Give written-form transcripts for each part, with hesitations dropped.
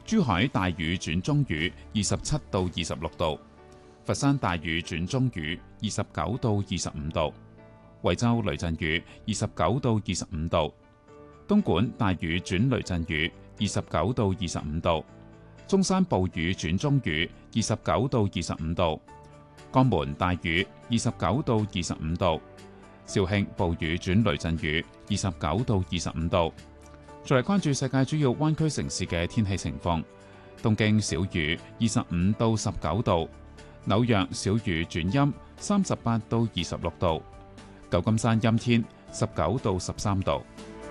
珠海大雨轉中雨27到26度，佛山大雨轉中雨29到25度，惠州雷陣雨29到25度，東莞大雨轉雷陣雨29到25度，中山暴雨轉中雨29到25度，江門大雨29到25度，肇慶暴雨轉雷陣雨29到25度。再嚟關注世界主要灣區城市嘅天氣情況。東京小雨25到19度，紐約小雨轉陰38到26度，舊金山陰天19到13度。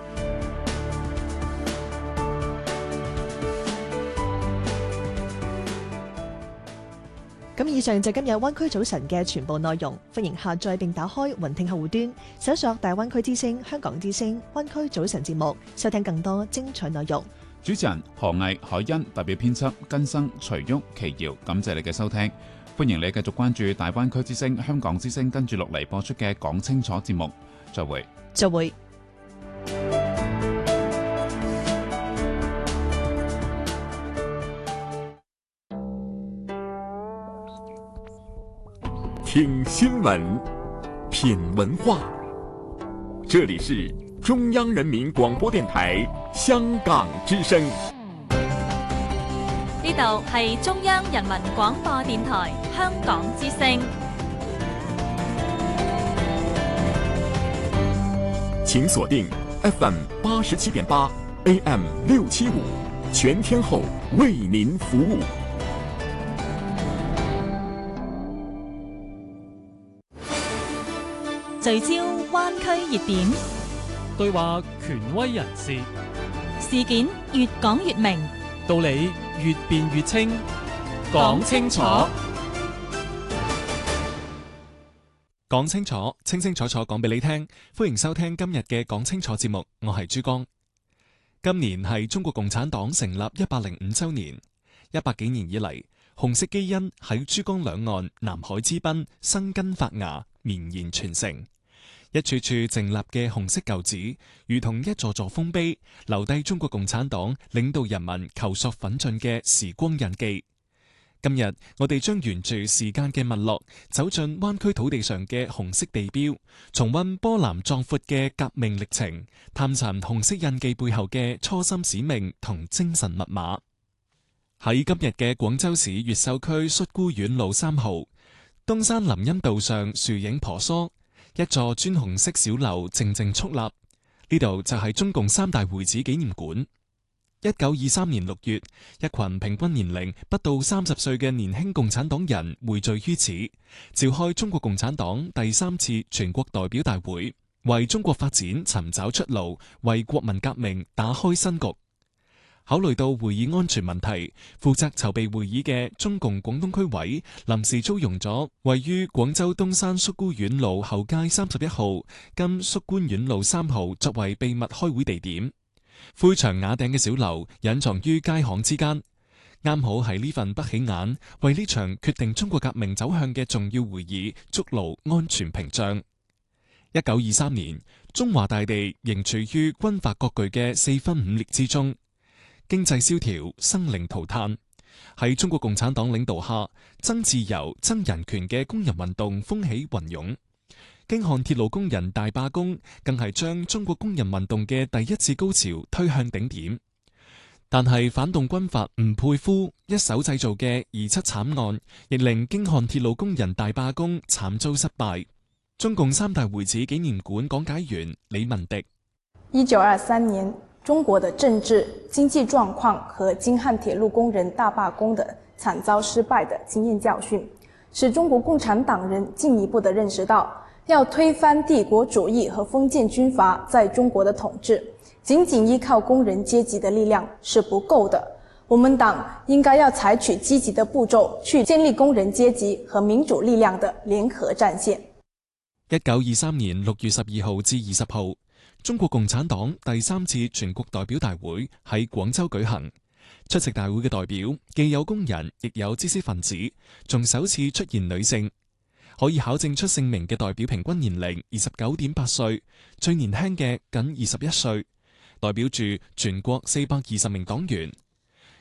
咁以上就今日灣區早晨嘅全部內容，歡迎下載並打開雲聽客戶端，搜索大灣區之聲、香港之聲、灣區早晨節目，收聽更多精彩內容。 主持人何毅、海欣，代表編輯根生、徐旭、奇瑤，感謝你嘅收聽。歡迎你繼續關注大灣區之聲、香港之聲跟住落嚟播出嘅講清楚節目。再會。 再會。 听新闻，品文化，这里是中央人民廣播電台香港之聲。 呢度係中央人民廣播電台香港之聲。 請鎖定 FM 87.8 AM 675，全天候為您服務。 聚焦灣區熱點， 對話權威人士， 事件越講越明， 道理越辯越清， 講清楚， 講清楚，清清楚楚講俾你聽。歡迎收聽今日嘅講清楚節目，我係珠江。今年係中國共產黨成立105週年，100幾年以嚟，紅色基因喺珠江兩岸、南海之濱生根發芽，綿延傳承。一處處靜立嘅紅色舊址，如同一座座豐碑，留低中國共產黨領導人民求索奮進嘅時光印記。今日我哋將沿住時間嘅脈絡，走進灣區土地上嘅紅色地標，重溫波瀾壯闊嘅革命歷程，探尋紅色印記背後嘅初心使命同精神密碼。喺今日嘅廣州市越秀區恤孤院路3號，東山林蔭道上樹影婆娑，一座磚紅色小樓靜靜矗立。呢度就係中共3大會址紀念館。1923年6月，一群平均年齡不到30歲嘅年輕共產黨人匯聚於此，召開中國共產黨第3次全國代表大會，為中國發展尋找出路，為國民革命打開新局。考慮到會議安全問題，負責籌備會議嘅中共廣東區委臨時租用咗位於廣州東山恤孤院路後街31號跟恤官院路3號作為秘密開會地點。灰牆瓦頂嘅小樓隱藏於街巷之間，啱好喺呢份不起眼，為呢場決定中國革命走向嘅重要會議築牢安全屏障。1923年，中華大地仍處於軍閥割據嘅4分5裂之中。經濟蕭條，生靈塗炭。喺中國共產黨領導下，爭自由、爭人權嘅工人運動風起雲湧。京漢鐵路工人大罷工，更係將中國工人運動嘅第一次高潮推向頂點。但係反動軍閥吳佩孚一手製造嘅27慘案，亦令京漢鐵路工人大罷工慘遭失敗。中共3大會址紀念館講解員李文迪 ：1923年。中國的政治、經濟狀況和京漢鐵路工人大罷工的慘遭失敗的經驗教訓，使中國共產黨人進一步地認識到，要推翻帝國主義和封建軍閥在中國的統治，僅僅依靠工人階級的力量是不夠的。我們黨應該要採取積極的步驟，去建立工人階級和民主力量的聯合戰線。 1923年6月12號至20號。中國共產黨第3次全國代表大會喺廣州舉行，出席大會嘅代表既有工人，亦有知識分子，仲首次出現女性。可以考證出姓名嘅代表平均年齡29.8歲，最年輕嘅僅21歲，代表住全國420名黨員，